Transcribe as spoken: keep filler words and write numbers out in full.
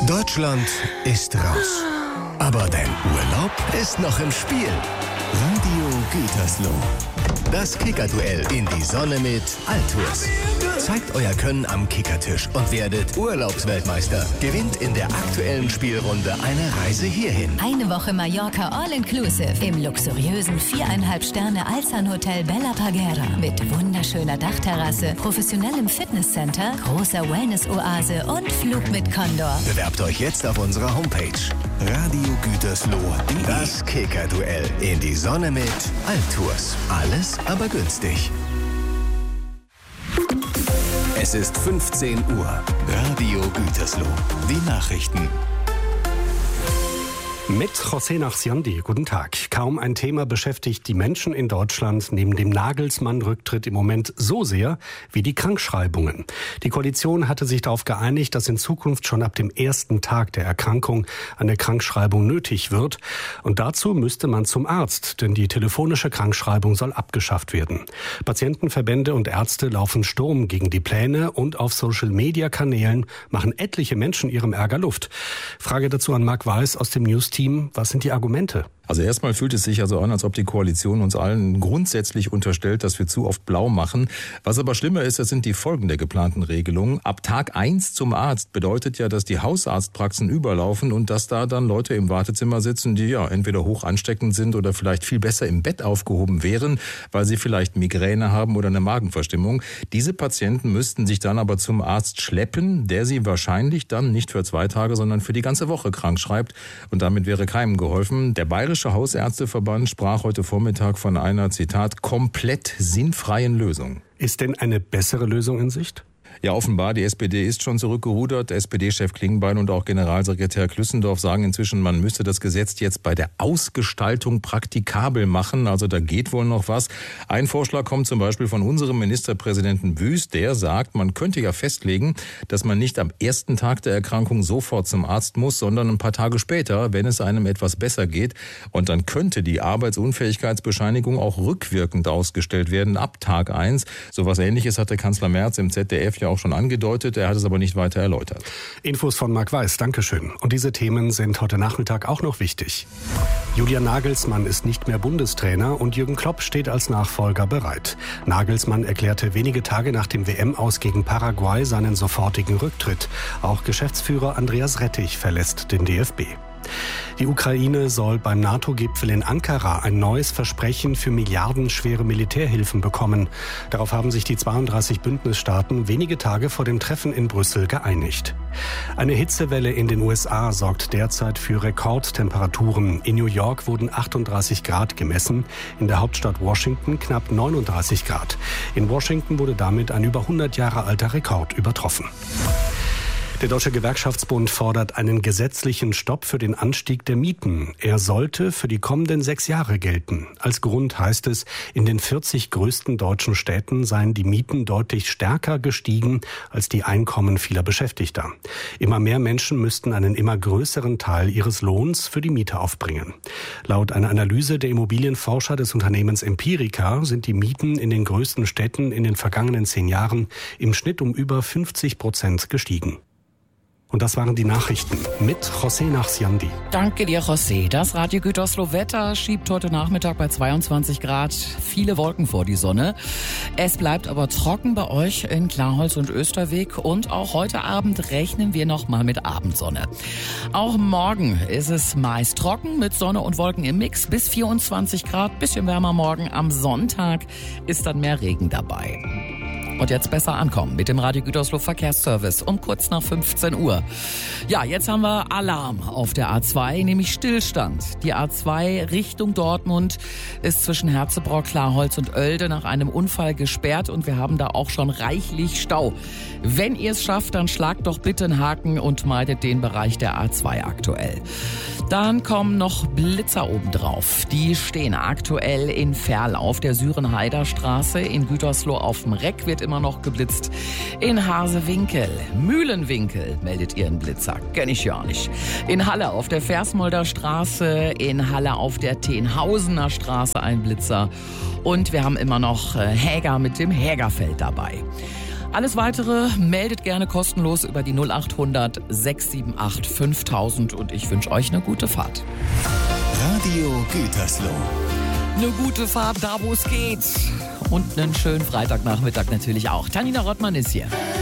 Deutschland ist raus. Aber dein Urlaub ist noch im Spiel. Radio Gütersloh. Das Kickerduell in die Sonne mit Altours. Zeigt euer Können am Kickertisch und werdet Urlaubsweltmeister. Gewinnt in der aktuellen Spielrunde eine Reise hierhin. Eine Woche Mallorca All-Inclusive im luxuriösen viereinhalb Sterne Alsan Hotel Bella Parguera mit wunderschöner Dachterrasse, professionellem Fitnesscenter, großer Wellness-Oase und Flug mit Condor. Bewerbt euch jetzt auf unserer Homepage. Radio Gütersloh. Das Kickerduell in die Sonne mit Altours. Alles, aber günstig. Es ist fünfzehn Uhr. Radio Gütersloh. Die Nachrichten. Mit José Nachsiandi. Guten Tag. Kaum ein Thema beschäftigt die Menschen in Deutschland neben dem Nagelsmann-Rücktritt im Moment so sehr wie die Krankschreibungen. Die Koalition hatte sich darauf geeinigt, dass in Zukunft schon ab dem ersten Tag der Erkrankung eine Krankschreibung nötig wird. Und dazu müsste man zum Arzt, denn die telefonische Krankschreibung soll abgeschafft werden. Patientenverbände und Ärzte laufen Sturm gegen die Pläne und auf Social-Media-Kanälen machen etliche Menschen ihrem Ärger Luft. Frage dazu an Marc Weiß aus dem News-Team. Was sind die Argumente? Also erstmal fühlt es sich also an, als ob die Koalition uns allen grundsätzlich unterstellt, dass wir zu oft blau machen. Was aber schlimmer ist, das sind die Folgen der geplanten Regelungen. Ab Tag eins zum Arzt bedeutet ja, dass die Hausarztpraxen überlaufen und dass da dann Leute im Wartezimmer sitzen, die ja entweder hoch ansteckend sind oder vielleicht viel besser im Bett aufgehoben wären, weil sie vielleicht Migräne haben oder eine Magenverstimmung. Diese Patienten müssten sich dann aber zum Arzt schleppen, der sie wahrscheinlich dann nicht für zwei Tage, sondern für die ganze Woche krank schreibt. Und damit wäre keinem geholfen. Der Bayerische Hausärzteverband sprach heute Vormittag von einer, Zitat, komplett sinnfreien Lösung. Ist denn eine bessere Lösung in Sicht? Ja, offenbar, die S P D ist schon zurückgerudert. S P D-Chef Klingbeil und auch Generalsekretär Klüssendorf sagen inzwischen, man müsste das Gesetz jetzt bei der Ausgestaltung praktikabel machen. Also da geht wohl noch was. Ein Vorschlag kommt zum Beispiel von unserem Ministerpräsidenten Wüst. Der sagt, man könnte ja festlegen, dass man nicht am ersten Tag der Erkrankung sofort zum Arzt muss, sondern ein paar Tage später, wenn es einem etwas besser geht. Und dann könnte die Arbeitsunfähigkeitsbescheinigung auch rückwirkend ausgestellt werden ab Tag eins. So was Ähnliches hatte Kanzler Merz im Z D F ja auch schon angedeutet, er hat es aber nicht weiter erläutert. Infos von Marc Weiß, Dankeschön. Und diese Themen sind heute Nachmittag auch noch wichtig. Julian Nagelsmann ist nicht mehr Bundestrainer und Jürgen Klopp steht als Nachfolger bereit. Nagelsmann erklärte wenige Tage nach dem W M-Aus gegen Paraguay seinen sofortigen Rücktritt. Auch Geschäftsführer Andreas Rettich verlässt den D F B. Die Ukraine soll beim NATO-Gipfel in Ankara ein neues Versprechen für milliardenschwere Militärhilfen bekommen. Darauf haben sich die zweiunddreißig Bündnisstaaten wenige Tage vor dem Treffen in Brüssel geeinigt. Eine Hitzewelle in den U S A sorgt derzeit für Rekordtemperaturen. In New York wurden achtunddreißig Grad gemessen, in der Hauptstadt Washington knapp neununddreißig Grad. In Washington wurde damit ein über hundert Jahre alter Rekord übertroffen. Der Deutsche Gewerkschaftsbund fordert einen gesetzlichen Stopp für den Anstieg der Mieten. Er sollte für die kommenden sechs Jahre gelten. Als Grund heißt es, in den vierzig größten deutschen Städten seien die Mieten deutlich stärker gestiegen als die Einkommen vieler Beschäftigter. Immer mehr Menschen müssten einen immer größeren Teil ihres Lohns für die Miete aufbringen. Laut einer Analyse der Immobilienforscher des Unternehmens Empirica sind die Mieten in den größten Städten in den vergangenen zehn Jahren im Schnitt um über fünfzig Prozent gestiegen. Und das waren die Nachrichten mit José Nachsiandi. Danke dir, José. Das Radio Gütersloh Wetter schiebt heute Nachmittag bei zweiundzwanzig Grad viele Wolken vor die Sonne. Es bleibt aber trocken bei euch in Klarholz und Österweg. Und auch heute Abend rechnen wir noch mal mit Abendsonne. Auch morgen ist es meist trocken mit Sonne und Wolken im Mix bis vierundzwanzig Grad. Bisschen wärmer morgen. Am Sonntag ist dann mehr Regen dabei. Und jetzt besser ankommen mit dem Radio Gütersloh Verkehrsservice um kurz nach fünfzehn Uhr. Ja, jetzt haben wir Alarm auf der A zwei, nämlich Stillstand. Die A zwei Richtung Dortmund ist zwischen Herzebrock, Klarholz und Oelde nach einem Unfall gesperrt und wir haben da auch schon reichlich Stau. Wenn ihr es schafft, dann schlagt doch bitte einen Haken und meidet den Bereich der A zwei aktuell. Dann kommen noch Blitzer obendrauf. Die stehen aktuell in Verl auf der Sürenheider Straße. In Gütersloh auf dem Reck wird immer noch geblitzt. In Hasewinkel, Mühlenwinkel meldet ihr einen Blitzer. Kenn ich ja nicht. In Halle auf der Versmolder Straße, in Halle auf der Tenhausener Straße ein Blitzer. Und wir haben immer noch Häger mit dem Hägerfeld dabei. Alles Weitere meldet gerne kostenlos über die null acht hundert sechs sieben acht fünftausend und ich wünsche euch eine gute Fahrt. Radio Gütersloh. Eine gute Fahrt da, wo es geht. Und einen schönen Freitagnachmittag natürlich auch. Tanina Rottmann ist hier.